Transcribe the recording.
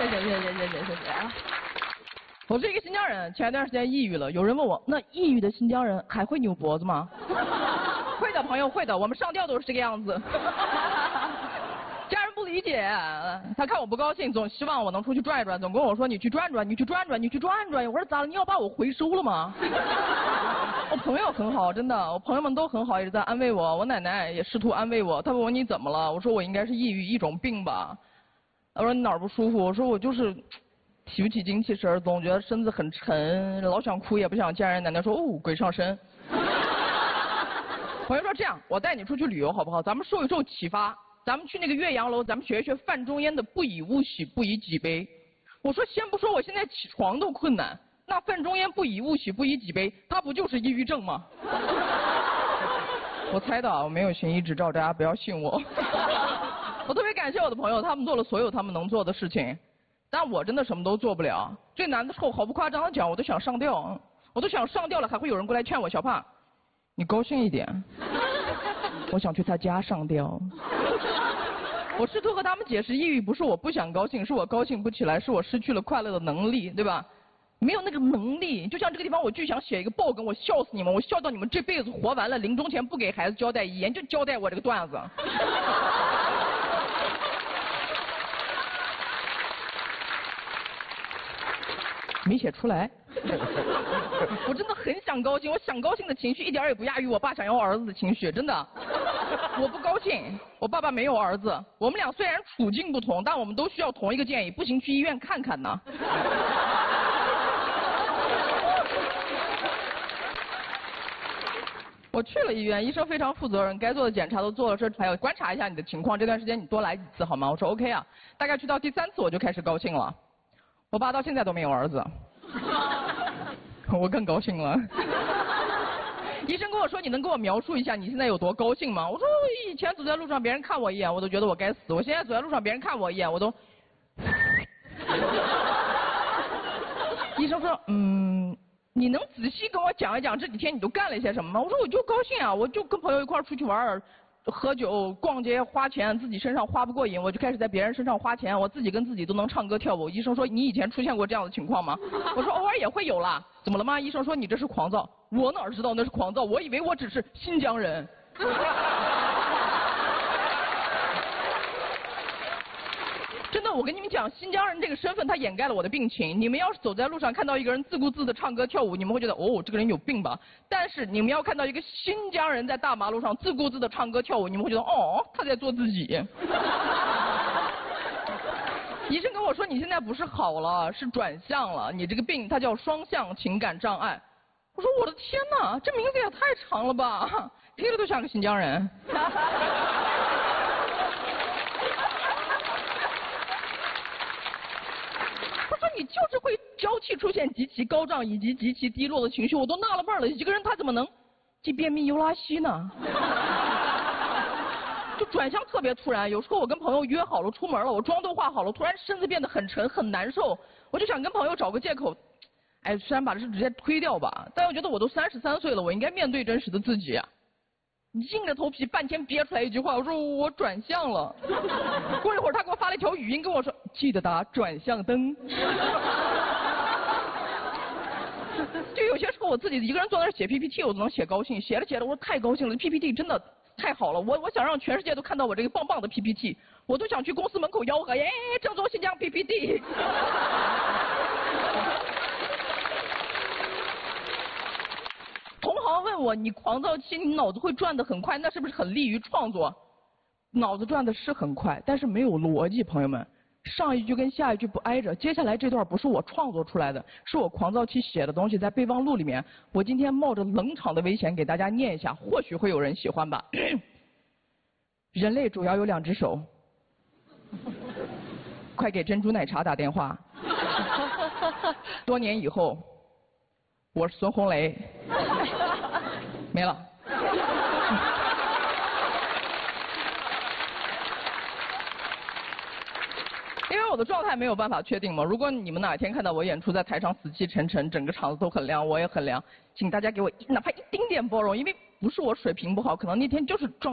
谢啊！我是一个新疆人，前一段时间抑郁了，有人问我，那抑郁的新疆人还会扭脖子吗？会的，朋友，会的，我们上吊都是这个样子。家人不理解，他看我不高兴，总希望我能出去转一转，总跟我说你去转转，你去转转，你去转转。我说咋了？你要把我回收了吗？我朋友很好，真的，我朋友们都很好，一直在安慰我。我奶奶也试图安慰我，她问我你怎么了？我说我应该是抑郁，一种病吧。她说你哪儿不舒服？我说我就是提不起精气神，总觉得身子很沉，老想哭也不想见人。奶奶说哦，鬼上身。朋友说这样，我带你出去旅游好不好？咱们受一受启发。咱们去那个岳阳楼，咱们学一学范仲淹的“不以物喜，不以己悲”。我说，先不说我现在起床都困难，那范仲淹“不以物喜，不以己悲”，他不就是抑郁症吗？我猜的，我没有行医执照，大家不要信我。我特别感谢我的朋友，他们做了所有他们能做的事情，但我真的什么都做不了。最难的时候，毫不夸张的讲，我都想上吊，我都想上吊了，还会有人过来劝我，小胖，你高兴一点。我想去他家上吊。我试图和他们解释，抑郁不是我不想高兴，是我高兴不起来，是我失去了快乐的能力，对吧？没有那个能力，就像这个地方，我就想写一个爆梗，我笑死你们，我笑到你们这辈子活完了，临终前不给孩子交代遗言，就交代我这个段子。没写出来。我真的很想高兴，我想高兴的情绪一点也不亚于我爸想要儿子的情绪，真的。我不高兴，我爸爸没有儿子，我们俩虽然处境不同，但我们都需要同一个建议，不行去医院看看呢。我去了医院，医生非常负责任，该做的检查都做了，这还要观察一下你的情况，这段时间你多来几次好吗？我说 OK 啊，大概去到第3次我就开始高兴了。我爸到现在都没有儿子，我更高兴了。医生跟我说：“你能跟我描述一下你现在有多高兴吗？”我说：“我以前走在路上，别人看我一眼，我都觉得我该死；我现在走在路上，别人看我一眼，我都……”医生说：“你能仔细跟我讲一讲这几天你都干了一些什么吗？”我说：“我就高兴啊，我就跟朋友一块出去玩。”喝酒、逛街、花钱，自己身上花不过瘾，我就开始在别人身上花钱，我自己跟自己都能唱歌跳舞。医生说：“你以前出现过这样的情况吗？”我说：“偶尔也会有啦。”怎么了吗？医生说：“你这是狂躁。”我哪知道那是狂躁，我以为我只是新疆人。真的，我跟你们讲，新疆人这个身份，他掩盖了我的病情。你们要是走在路上看到一个人自顾自的唱歌跳舞，你们会觉得哦，这个人有病吧？但是你们要看到一个新疆人在大马路上自顾自的唱歌跳舞，你们会觉得哦，他在做自己。医生跟我说，你现在不是好了，是转向了。你这个病它叫双向情感障碍。我说我的天哪，这名字也太长了吧，听着都像个新疆人。你就是会交替出现极其高涨以及极其低落的情绪，我都纳了闷了，一个人他怎么能既便秘又拉稀呢？就转向特别突然，有时候我跟朋友约好了出门了，我妆都化好了，突然身子变得很沉很难受，我就想跟朋友找个借口，哎，虽然把这事直接推掉吧，但我觉得我都33岁了，我应该面对真实的自己啊。硬着头皮半天憋出来一句话，我说我转向了。过一会儿他给我发了一条语音跟我说，记得打转向灯。就有些时候我自己一个人坐那儿写 PPT， 我都能写高兴，写着写着我说太高兴了 ，PPT 真的太好了，我想让全世界都看到我这个棒棒的 PPT， 我都想去公司门口吆喝，耶，正宗新疆 PPT。同行问我，你狂躁期你脑子会转得很快，那是不是很利于创作？脑子转的是很快，但是没有逻辑，朋友们。上一句跟下一句不挨着，接下来这段不是我创作出来的，是我狂躁期写的东西，在备忘录里面。我今天冒着冷场的危险给大家念一下，或许会有人喜欢吧。人类主要有2只手，快给珍珠奶茶打电话。多年以后，我是孙红雷。没了。因为我的状态没有办法确定嘛，如果你们哪天看到我演出在台上死气沉沉，整个场子都很亮，我也很亮，请大家给我哪怕一丁点包容，因为不是我水平不好，可能那天就是状